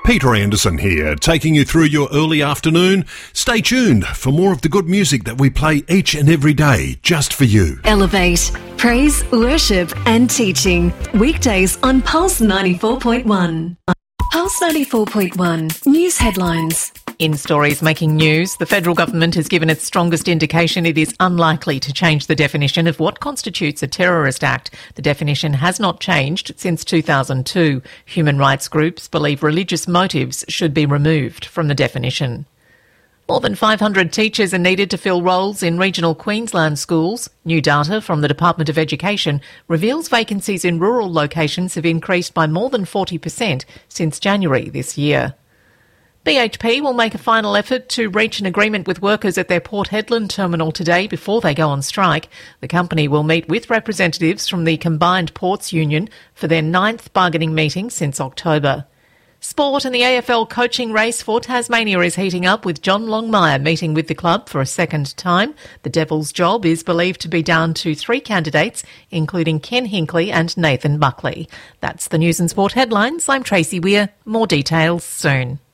Peter Anderson here, taking you through your early afternoon. Stay tuned for more of the good music that we play each and every day, just for you. Elevate, praise, worship and teaching. Weekdays on Pulse 94.1. Pulse 94.1 News Headlines. In stories making news, the federal government has given its strongest indication it is unlikely to change the definition of what constitutes a terrorist act. The definition has not changed since 2002. Human rights groups believe religious motives should be removed from the definition. More than 500 teachers are needed to fill roles in regional Queensland schools. New data from the Department of Education reveals vacancies in rural locations have increased by more than 40% since January this year. BHP will make a final effort to reach an agreement with workers at their Port Hedland terminal today before they go on strike. The company will meet with representatives from the Combined Ports Union for their 9th bargaining meeting since October. Sport and the AFL coaching race for Tasmania is heating up, with John Longmire meeting with the club for a second time. The Devils' job is believed to be down to 3 candidates, including Ken Hinkley and Nathan Buckley. That's the News and Sport headlines. I'm Tracy Weir. More details soon.